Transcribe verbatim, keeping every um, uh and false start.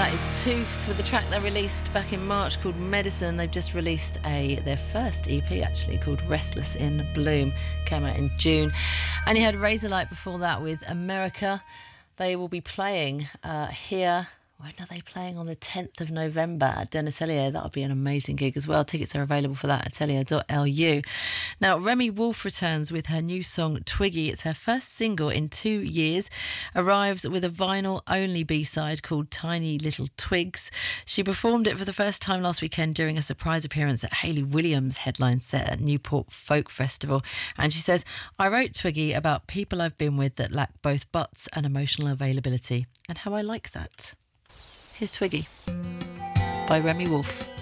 That is Tooth with the track they released back in March called Medicine. They've just released a their first E P actually called Restless in Bloom. Came out in June. And you had Razorlight before that with America. They will be playing uh, here. When are they playing? On the tenth of November at Den Atelier. That'll be an amazing gig as well. Tickets are available for that at atelier dot l u. Now, Remi Wolf returns with her new song Twiggy. It's her first single in two years. Arrives with a vinyl-only B-side called Tiny Little Twigs. She performed it for the first time last weekend during a surprise appearance at Hayley Williams' headline set at Newport Folk Festival. And she says, I wrote Twiggy about people I've been with that lack both butts and emotional availability, and how I like that. Here's Twiggy by Remi Wolf.